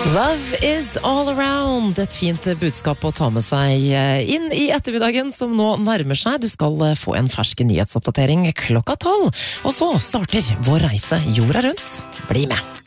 Love is all around. Et fint budskap å ta med seg inn i ettermiddagen som nå nærmer seg. Du skal få en fersk nyhetsoppdatering klokka 12. Og så starter vår reise jorda rundt. Bli med!